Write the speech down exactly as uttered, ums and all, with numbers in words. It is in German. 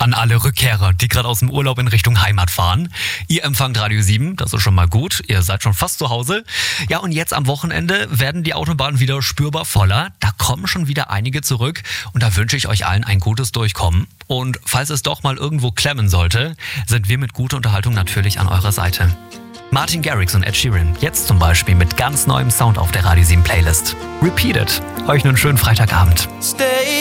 an alle Rückkehrer, die gerade aus dem Urlaub in Richtung Heimat fahren. Ihr empfangt Radio sieben, das ist schon mal gut. Ihr seid schon fast zu Hause. Ja, und jetzt am Wochenende werden die Autobahnen wieder spürbar voller. Da kommen schon wieder einige zurück und da wünsche ich euch allen ein gutes Durchkommen. Und falls es doch mal irgendwo klemmen sollte, sind wir mit guter Unterhaltung natürlich an eurer Seite. Martin Garrix und Ed Sheeran, jetzt zum Beispiel mit ganz neuem Sound auf der Radio sieben Playlist. Repeat it. Euch einen schönen Freitagabend. Stay